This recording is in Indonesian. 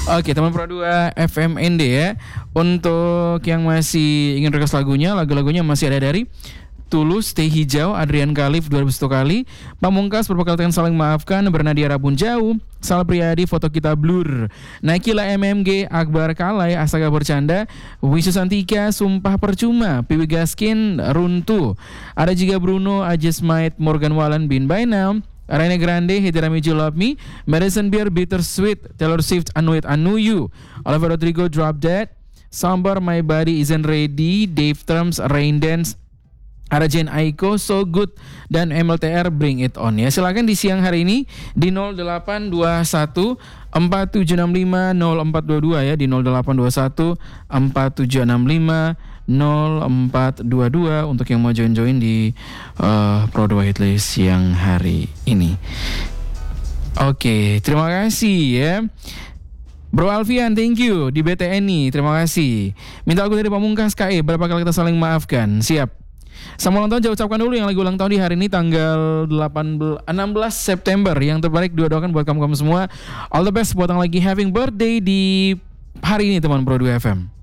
Oke, teman Pro 2 FMND ya. Untuk yang masih ingin request lagu-lagunya masih ada dari Tulus, Teh Hijau, Adrian Khalif 2001 kali, Pamungkas berpakaian saling maafkan, Bernadia Rabun Jauh, Sal Priadi foto kita blur, Nakila MMG, Akbar Kalai, Astaga Bercanda, Wisu Santika, Sumpah Percuma, Piwi Gaskin, Runtuh, ada juga Bruno, I Just Might, Morgan Wallen, Bin By Now, Ariana Grande, Hiderami You Love Me, Madison Beer, Bittersweet, Taylor Swift, I Know You, Olivia Rodrigo, Drop Dead, Sambar, My Body Isn't Ready, Dave Terms, Rain Dance, ada Jen Aiko, So Good, dan MLTR Bring It On ya. Silakan di siang hari ini di 0821 4765 0422 ya, di 0821 4765 0422 untuk yang mau join di Pro 2 Hitlist siang hari ini. Oke, terima kasih ya. Bro Alfian, thank you di BTNI, terima kasih. Minta lagu dari Pamungkas KE, berapa kali kita saling maafkan. Siap. Sama ulang tahun saya ucapkan dulu yang lagi ulang tahun di hari ini tanggal 16 September. Yang terbaik doakan buat kamu semua. All the best buat yang lagi having birthday di hari ini teman Pro 2 FM.